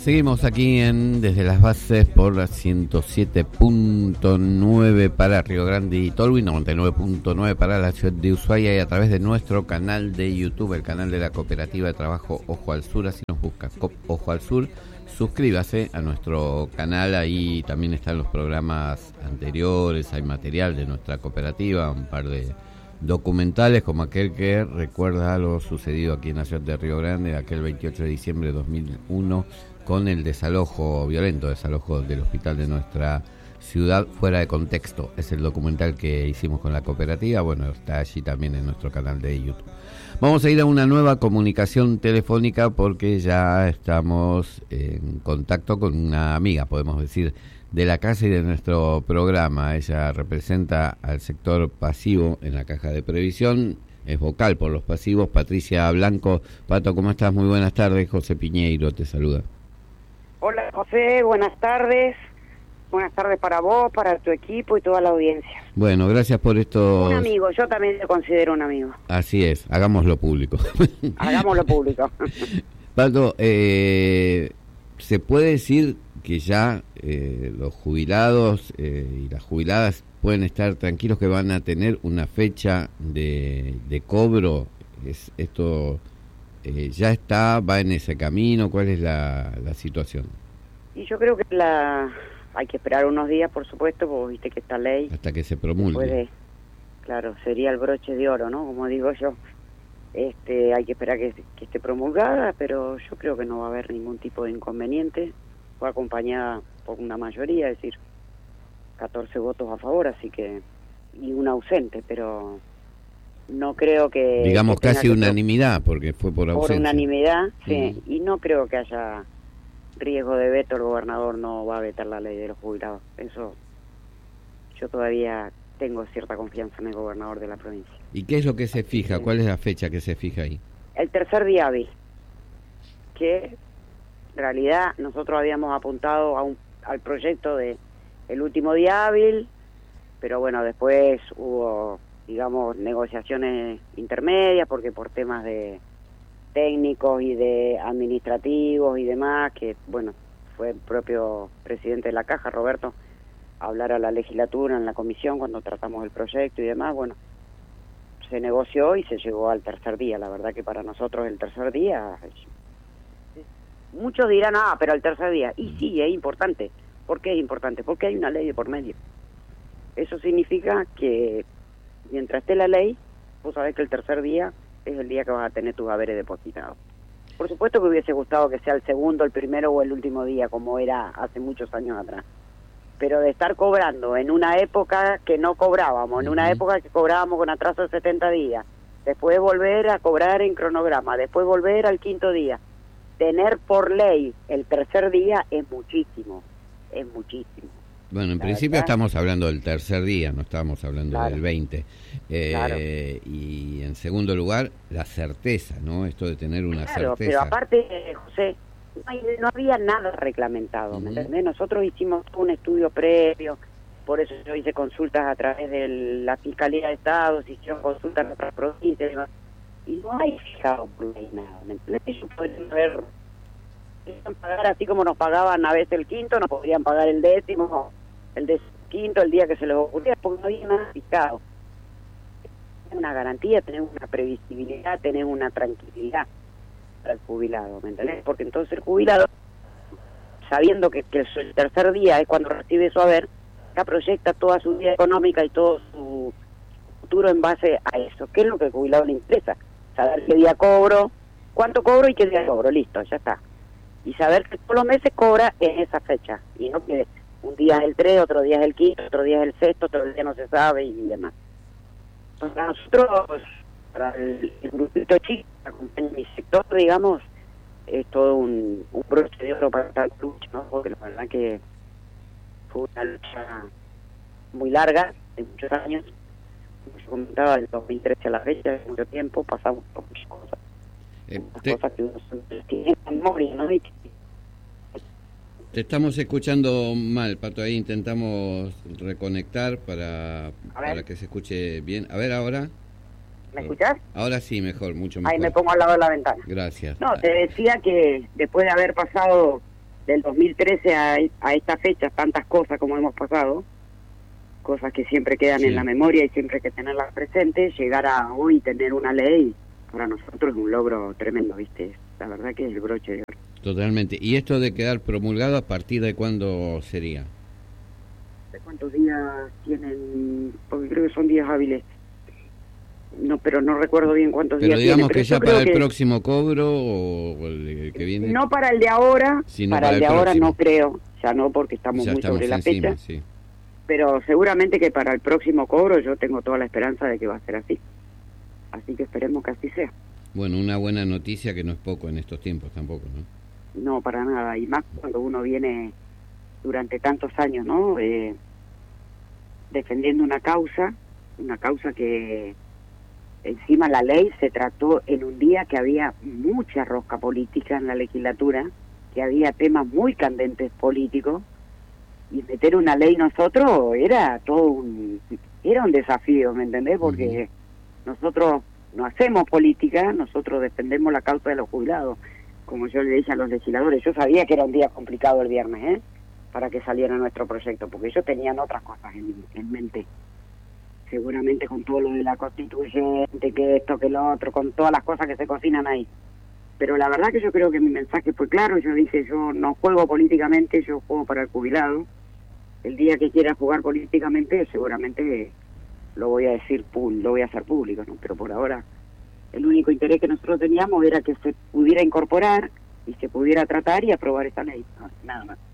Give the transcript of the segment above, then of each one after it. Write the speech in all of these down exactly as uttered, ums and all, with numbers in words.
Seguimos aquí en Desde las Bases por la ciento siete punto nueve para Río Grande y Tolwyn, noventa y nueve punto nueve para la ciudad de Ushuaia y a través de nuestro canal de YouTube, el canal de la Cooperativa de Trabajo Ojo al Sur. Así nos busca Ojo al Sur, suscríbase a nuestro canal, ahí también están los programas anteriores, hay material de nuestra cooperativa, un par de documentales como aquel que recuerda lo sucedido aquí en la ciudad de Río Grande aquel veintiocho de diciembre de dos mil uno con el desalojo, violento desalojo del hospital de nuestra ciudad, fuera de contexto. Es el documental que hicimos con la cooperativa, bueno, está allí también en nuestro canal de YouTube. Vamos a ir a una nueva comunicación telefónica porque ya estamos en contacto con una amiga, podemos decir, de la casa y de nuestro programa. Ella representa al sector pasivo en la Caja de Previsión, es vocal por los pasivos. Patricia Blanco. Pato, ¿cómo estás? Muy buenas tardes. José Piñeiro te saluda. Hola José, buenas tardes. Buenas tardes para vos, para tu equipo y toda la audiencia. Bueno, gracias por esto. Un amigo, yo también te considero un amigo. Así es, hagámoslo público. Hagámoslo público. Pato, eh, ¿se puede decir que ya eh, los jubilados eh, y las jubiladas pueden estar tranquilos que van a tener una fecha de, de cobro? Es, esto eh, ya está, va en ese camino. ¿Cuál es la, la situación? Y yo creo que la hay que esperar unos días, por supuesto, porque viste que esta ley hasta que se promulgue. Puede, claro, sería el broche de oro, ¿no? Como digo yo. Este, hay que esperar que, que esté promulgada, pero yo creo que no va a haber ningún tipo de inconveniente. Fue acompañada por una mayoría, es decir, catorce votos a favor, así que, y un ausente, pero no creo que... Digamos que casi que unanimidad, porque fue por ausencia. Por unanimidad, sí, uh-huh. Y no creo que haya riesgo de veto. El gobernador no va a vetar la ley de los jubilados. Eso, yo todavía tengo cierta confianza en el gobernador de la provincia. ¿Y qué es lo que se fija? ¿Cuál es la fecha que se fija ahí? El tercer día hábil, que en realidad nosotros habíamos apuntado a un, al proyecto de el último día hábil, pero bueno, después hubo, digamos, negociaciones intermedias, porque por temas de técnicos y de administrativos y demás, que bueno, fue el propio presidente de la Caja, Roberto, a hablar a la legislatura en la comisión cuando tratamos el proyecto y demás. Bueno, se negoció y se llegó al tercer día. La verdad que para nosotros el tercer día, muchos dirán, ah, pero el tercer día, y sí, es importante. ¿Por qué es importante? Porque hay una ley de por medio. Eso significa que mientras esté la ley, vos sabés que el tercer día es el día que vas a tener tus haberes depositados. Por supuesto que hubiese gustado que sea el segundo, el primero o el último día, como era hace muchos años atrás. Pero de estar cobrando en una época que no cobrábamos, en una época que cobrábamos con atraso de setenta días, después volver a cobrar en cronograma, después volver al quinto día, tener por ley el tercer día es muchísimo, es muchísimo. Bueno, en la principio verdad, estamos hablando del tercer día, no estamos hablando claro. del veinte. Eh, claro. Y en segundo lugar, la certeza, ¿no? Esto de tener una claro, certeza. Pero aparte, José, no, hay, no había nada reglamentado, ¿me uh-huh. entendés? Nosotros hicimos un estudio previo, por eso yo hice consultas a través de la Fiscalía de Estado, se hicieron consultas en otras provincias, y no hay fijado por ley nada, ¿me entendés? Ellos pueden ver, podrían pagar así como nos pagaban a veces el quinto, nos podrían pagar el décimo, el décimo quinto, el día que se les ocurría, porque no había nada fijado. Tenés una garantía, tenés una previsibilidad, tenés una tranquilidad para el jubilado, ¿me entendés? Porque entonces el jubilado, sabiendo que, que el tercer día es cuando recibe su haber, ya proyecta toda su vida económica y todo su futuro en base a eso. ¿Qué es lo que al jubilado le interesa? Saber qué día cobro, cuánto cobro y qué día cobro, listo, ya está. Y saber que todos los meses cobra en esa fecha, y no que un día es el tres, otro día es el quinto, otro día es el sexto, otro día no se sabe y demás. Para nosotros, para el, el grupito chico, en mi sector, digamos, es todo un, un broche de oro para esta lucha, ¿no? Porque la verdad que fue una lucha muy larga, de muchos años. Como yo comentaba, del dos mil trece a la fecha, de mucho tiempo, pasamos por muchas cosas. Eh, muchas te... cosas que uno tiene en memoria, ¿no? Y que... Te estamos escuchando mal, Pato, ahí intentamos reconectar para, para que se escuche bien. A ver, ahora. ¿Me escuchás? Ahora sí, mejor, mucho mejor. Ahí me pongo al lado de la ventana. Gracias. No, te decía que después de haber pasado del dos mil trece a, a esta fecha, tantas cosas como hemos pasado, cosas que siempre quedan sí. en la memoria y siempre hay que tenerlas presentes, llegar a hoy tener una ley, para nosotros es un logro tremendo, ¿viste? La verdad que es el broche de oro. Totalmente. ¿Y esto de quedar promulgado a partir de cuándo sería? ¿De cuántos días tienen? Porque creo que son días hábiles. No, pero no recuerdo bien cuántos pero días digamos tiene. Pero digamos que ya para el que... próximo cobro o el que viene... No para el de ahora, sino para, para el de ahora no creo, ya no porque estamos ya muy estamos sobre la encima, fecha. Sí. Pero seguramente que para el próximo cobro yo tengo toda la esperanza de que va a ser así. Así que esperemos que así sea. Bueno, una buena noticia que no es poco en estos tiempos tampoco, ¿no? No, para nada, y más cuando uno viene durante tantos años, ¿no? Eh, defendiendo una causa, una causa que encima la ley se trató en un día que había mucha rosca política en la legislatura, que había temas muy candentes políticos, y meter una ley nosotros era todo un era un desafío, ¿me entendés? Porque uh-huh. nosotros no hacemos política, nosotros defendemos la causa de los jubilados, como yo le dije a los legisladores. Yo sabía que era un día complicado el viernes, ¿eh? Para que saliera nuestro proyecto, porque ellos tenían otras cosas en, en mente, seguramente con todo lo de la constituyente, que esto, que lo otro, con todas las cosas que se cocinan ahí. Pero la verdad que yo creo que mi mensaje fue claro. Yo dije, yo no juego políticamente, yo juego para el jubilado. El día que quiera jugar políticamente, seguramente lo voy a decir, lo voy a hacer público, ¿no? Pero por ahora, el único interés que nosotros teníamos era que se pudiera incorporar y se pudiera tratar y aprobar esta ley, no, nada más.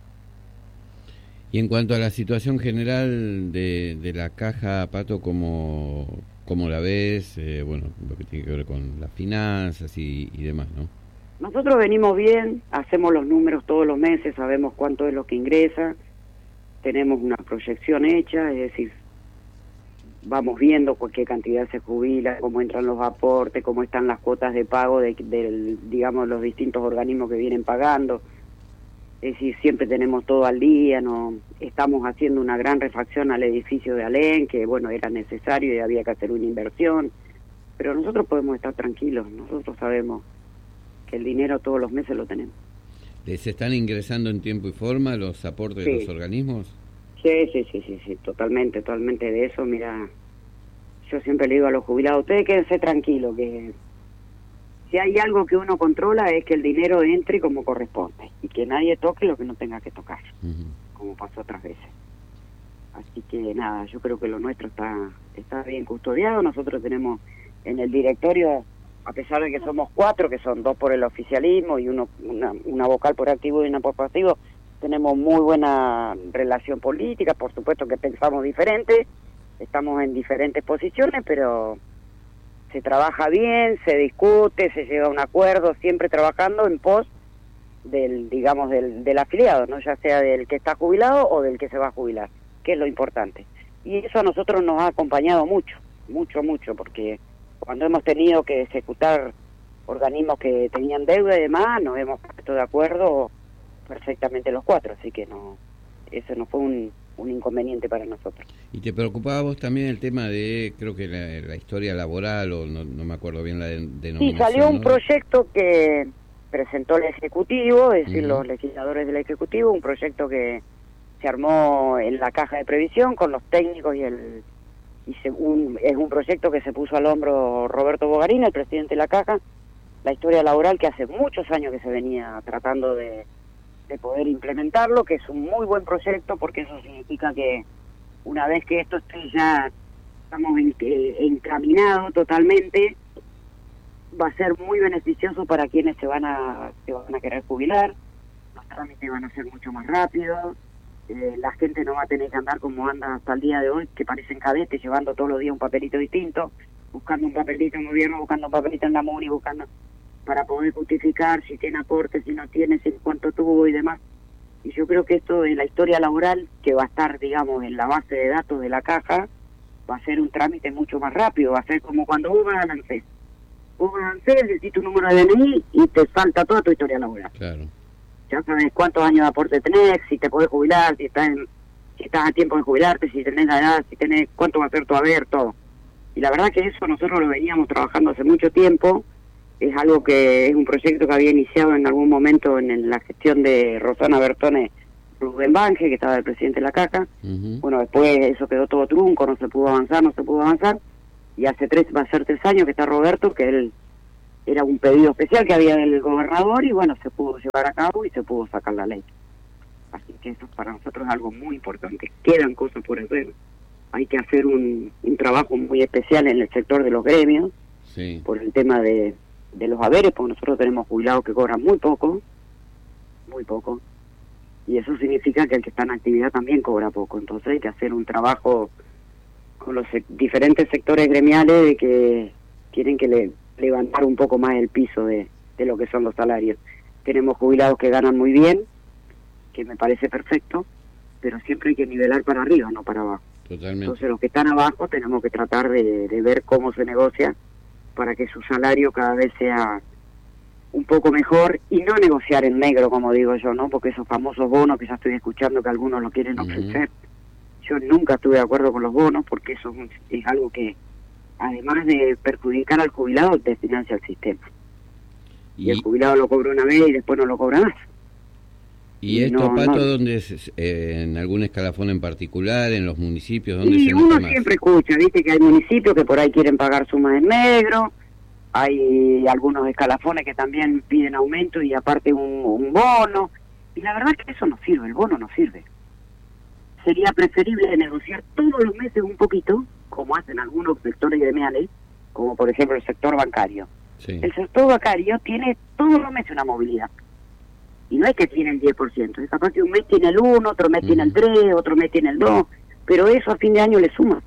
Y en cuanto a la situación general de, de la caja, Pato, ¿cómo, cómo la ves? Eh, bueno, lo que tiene que ver con las finanzas y, y demás, ¿no? Nosotros venimos bien, hacemos los números todos los meses, sabemos cuánto es lo que ingresa, tenemos una proyección hecha, es decir, vamos viendo qué cantidad se jubila, cómo entran los aportes, cómo están las cuotas de pago de, de digamos, los distintos organismos que vienen pagando. Es decir, siempre tenemos todo al día, no estamos haciendo una gran refacción al edificio de Alén, que bueno, era necesario y había que hacer una inversión, pero nosotros podemos estar tranquilos, nosotros sabemos que el dinero todos los meses lo tenemos. ¿Les están ingresando en tiempo y forma los aportes sí. de los organismos? Sí, sí, sí, sí, sí, totalmente, totalmente de eso. Mira, yo siempre le digo a los jubilados, ustedes quédense tranquilos, que si hay algo que uno controla es que el dinero entre como corresponde y que nadie toque lo que no tenga que tocar, uh-huh. como pasó otras veces. Así que nada, yo creo que lo nuestro está está bien custodiado. Nosotros tenemos en el directorio, a pesar de que somos cuatro, que son dos por el oficialismo y uno una, una vocal por activo y una por pasivo, tenemos muy buena relación política. Por supuesto que pensamos diferente, estamos en diferentes posiciones, pero se trabaja bien, se discute, se llega a un acuerdo, siempre trabajando en pos del, digamos, del, del afiliado, ¿no? Ya sea del que está jubilado o del que se va a jubilar, que es lo importante. Y eso a nosotros nos ha acompañado mucho, mucho, mucho, porque cuando hemos tenido que ejecutar organismos que tenían deuda y demás, nos hemos puesto de acuerdo perfectamente los cuatro, así que no, eso no fue un, un inconveniente para nosotros. ¿Y te preocupaba vos también el tema de, creo que la, la historia laboral, o no, no me acuerdo bien la de, denominación? Sí, salió un ¿no? proyecto que presentó el Ejecutivo, es decir, uh-huh. los legisladores del Ejecutivo, un proyecto que se armó en la Caja de Previsión con los técnicos y el y se, un, es un proyecto que se puso al hombro Roberto Bogarín, el presidente de la Caja, la historia laboral que hace muchos años que se venía tratando de, de poder implementarlo, que es un muy buen proyecto porque eso significa que una vez que esto esté ya, estamos en, eh, encaminados totalmente, va a ser muy beneficioso para quienes se van a se van a querer jubilar, los trámites van a ser mucho más rápidos, eh, la gente no va a tener que andar como anda hasta el día de hoy, que parecen cadetes, llevando todos los días un papelito distinto, buscando un papelito en el gobierno, buscando un papelito en la MUNI, buscando para poder justificar si tiene aporte, si no tiene, si cuánto tuvo y demás. Y yo creo que esto de la historia laboral, que va a estar, digamos, en la base de datos de la Caja, va a ser un trámite mucho más rápido, va a ser como cuando vos vas al ANSES. Vos vas al ANSES, decís tu número de D N I y te salta toda tu historia laboral. Claro. Ya sabes cuántos años de aporte tenés, si te podés jubilar, si estás en, si estás a tiempo de jubilarte, si tenés la edad, si tenés cuánto va a ser tu haber, todo. Y la verdad que eso nosotros lo veníamos trabajando hace mucho tiempo, es algo que es un proyecto que había iniciado en algún momento en, en la gestión de Rosana Bertone Rubén Bange, que estaba el presidente de la CACA. Uh-huh. Bueno, después eso quedó todo trunco, no se pudo avanzar, no se pudo avanzar, y hace tres, va a ser tres años que está Roberto, que él era un pedido especial que había del gobernador, y bueno, se pudo llevar a cabo y se pudo sacar la ley. Así que eso para nosotros es algo muy importante. Quedan cosas por hacer. Hay que hacer un, un trabajo muy especial en el sector de los gremios, sí, por el tema de, de los haberes, porque nosotros tenemos jubilados que cobran muy poco, muy poco, y eso significa que el que está en actividad también cobra poco. Entonces hay que hacer un trabajo con los sec- diferentes sectores gremiales de que tienen que le, levantar un poco más el piso de, de lo que son los salarios. Tenemos jubilados que ganan muy bien, que me parece perfecto, pero siempre hay que nivelar para arriba, no para abajo. Totalmente. Entonces los que están abajo tenemos que tratar de, de ver cómo se negocia para que su salario cada vez sea un poco mejor y no negociar en negro, como digo yo, ¿no? Porque esos famosos bonos que ya estoy escuchando que algunos lo quieren ofrecer, uh-huh, yo nunca estuve de acuerdo con los bonos, porque eso es, es algo que, además de perjudicar al jubilado, desfinancia el sistema. Y, y el jubilado lo cobra una vez y después no lo cobra más. ¿Y esto, no, Pato, no, dónde es? Eh, ¿En algún escalafón en particular, en los municipios? ¿Dónde sí, se uno más? Siempre escucha, viste que hay municipios que por ahí quieren pagar sumas en negro, hay algunos escalafones que también piden aumento y aparte un, un bono, y la verdad es que eso no sirve, el bono no sirve. Sería preferible negociar todos los meses un poquito, como hacen algunos sectores gremiales, como por ejemplo el sector bancario. Sí. El sector bancario tiene todos los meses una movilidad. Y no es que tiene el diez por ciento, es capaz que un mes tiene el uno, otro mes uh-huh, tiene el tres, otro mes tiene el dos, pero eso a fin de año le suma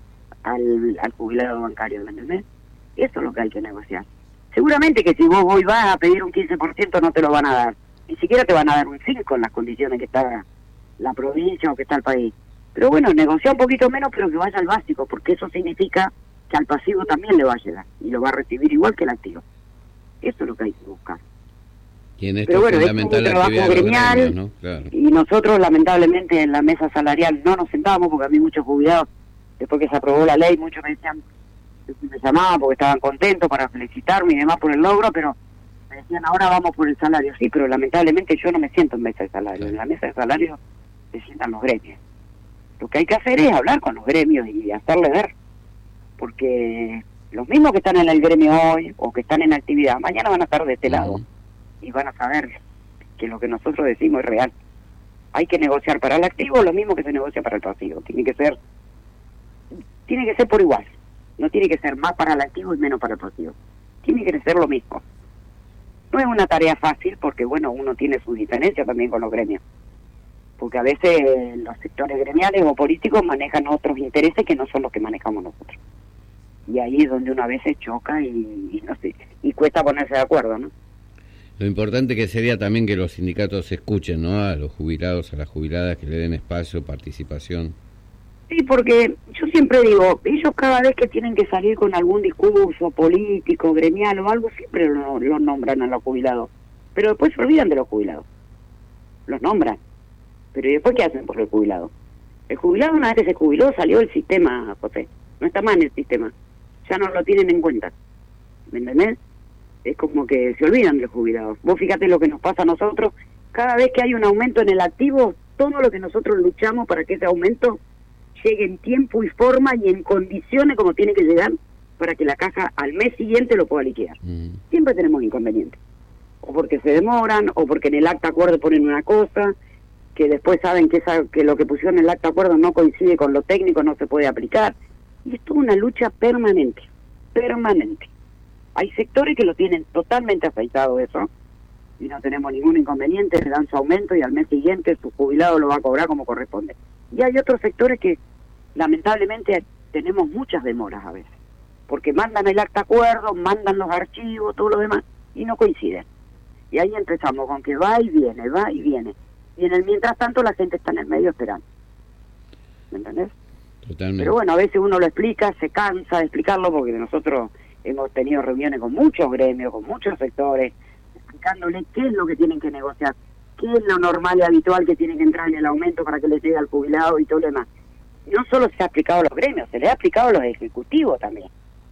al, al jubilado bancario, ¿me entendés? Eso es lo que hay que negociar. Seguramente que si vos hoy vas a pedir un quince por ciento no te lo van a dar, ni siquiera te van a dar un cinco por ciento en las condiciones que está la provincia o que está el país. Pero bueno, negocia un poquito menos, pero que vaya al básico, porque eso significa que al pasivo también le va a llegar, y lo va a recibir igual que el activo. Eso es lo que hay que buscar. Pero bueno, es un trabajo gremial, gremios, ¿no? Claro. Y nosotros lamentablemente en la mesa salarial no nos sentamos, porque a mí muchos jubilados, después que se aprobó la ley, muchos me decían, me llamaban porque estaban contentos para felicitarme y demás por el logro, pero me decían ahora vamos por el salario. Sí, pero lamentablemente yo no me siento en mesa de salario, claro. En la mesa de salario se sientan los gremios. Lo que hay que hacer es hablar con los gremios y hacerle ver, porque los mismos que están en el gremio hoy o que están en actividad, mañana van a estar de este uh-huh, lado. Y van a saber que lo que nosotros decimos es real. Hay que negociar para el activo lo mismo que se negocia para el pasivo. Tiene que ser tiene que ser por igual. No tiene que ser más para el activo y menos para el pasivo. Tiene que ser lo mismo. No es una tarea fácil porque, bueno, uno tiene su diferencia también con los gremios. Porque a veces los sectores gremiales o políticos manejan otros intereses que no son los que manejamos nosotros. Y ahí es donde uno a veces choca y, y no sé, y cuesta ponerse de acuerdo, ¿no? Lo importante que sería también que los sindicatos escuchen, ¿no? A los jubilados, a las jubiladas, que le den espacio, participación. Sí, porque yo siempre digo, ellos cada vez que tienen que salir con algún discurso político, gremial o algo, siempre lo, lo nombran a los jubilados. Pero después se olvidan de los jubilados. Los nombran. Pero ¿y después qué hacen por el jubilado? El jubilado una vez que se jubiló salió del sistema, José. No está más en el sistema. Ya no lo tienen en cuenta. ¿Me entendés? Es como que se olvidan de los jubilados. Vos fíjate lo que nos pasa a nosotros, cada vez que hay un aumento en el activo, todo lo que nosotros luchamos para que ese aumento llegue en tiempo y forma y en condiciones como tiene que llegar para que la caja al mes siguiente lo pueda liquidar. Mm. Siempre tenemos inconvenientes. O porque se demoran, o porque en el acta acuerdo ponen una cosa, que después saben que, esa, que lo que pusieron en el acta acuerdo no coincide con lo técnico, no se puede aplicar. Y es toda una lucha permanente, permanente. Hay sectores que lo tienen totalmente afeitado eso, y no tenemos ningún inconveniente, le dan su aumento y al mes siguiente su jubilado lo va a cobrar como corresponde. Y hay otros sectores que lamentablemente tenemos muchas demoras a veces, porque mandan el acta acuerdo, mandan los archivos, todo lo demás, y no coinciden. Y ahí empezamos con que va y viene, va y viene. Y en el mientras tanto la gente está en el medio esperando. ¿Me entendés? Totalmente. Pero bueno, a veces uno lo explica, se cansa de explicarlo, porque nosotros hemos tenido reuniones con muchos gremios, con muchos sectores, explicándole qué es lo que tienen que negociar, qué es lo normal y habitual que tiene que entrar en el aumento para que les llegue al jubilado y todo lo demás. No solo se ha explicado a los gremios, se le ha explicado a los ejecutivos también.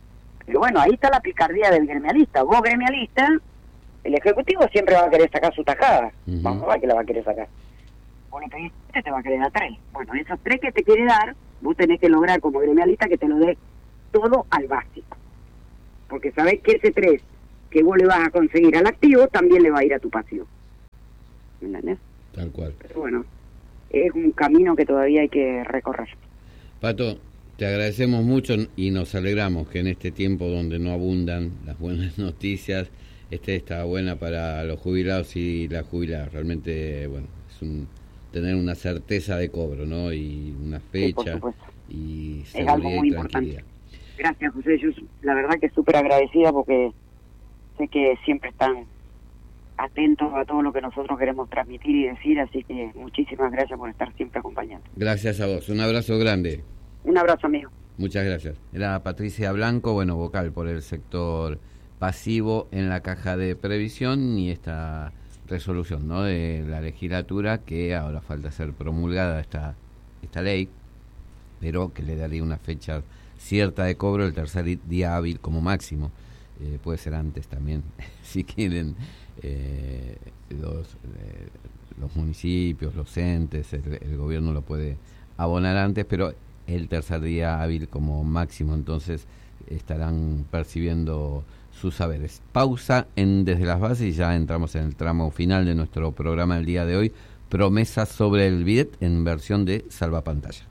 Pero bueno, ahí está la picardía del gremialista. Vos, gremialista, el ejecutivo siempre va a querer sacar su tajada. Uh-huh. Vamos a ver que la va a querer sacar. Vos le pediste, te va a querer dar tres. Bueno, esos tres que te quiere dar, vos tenés que lograr como gremialista que te lo dé todo al básico. Porque sabés que ese tres que vos le vas a conseguir al activo, también le va a ir a tu pasivo. ¿Me entendés? Tal cual. Pero bueno, es un camino que todavía hay que recorrer. Pato, te agradecemos mucho y nos alegramos que en este tiempo donde no abundan las buenas noticias, este está buena para los jubilados y las jubiladas. Realmente, bueno, es un tener una certeza de cobro, ¿no? Y una fecha y seguridad, es algo muy y tranquilidad. Importante. Gracias, José. Yo la verdad que súper agradecida porque sé que siempre están atentos a todo lo que nosotros queremos transmitir y decir, así que muchísimas gracias por estar siempre acompañando. Gracias a vos, un abrazo grande. Un abrazo, amigo. Muchas gracias. Era Patricia Blanco, bueno, vocal por el sector pasivo en la Caja de Previsión y esta resolución, ¿no?, de la legislatura, que ahora falta ser promulgada esta, esta ley, pero que le daría una fecha cierta de cobro el tercer día hábil como máximo. Eh, puede ser antes también, si quieren. Eh, los, eh, los municipios, los entes, el, el gobierno lo puede abonar antes, pero el tercer día hábil como máximo, entonces estarán percibiendo sus saberes. Pausa en Desde las Bases y ya entramos en el tramo final de nuestro programa del día de hoy, promesas sobre el bidet en versión de salvapantalla.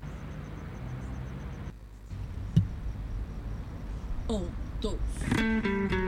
Un, dos.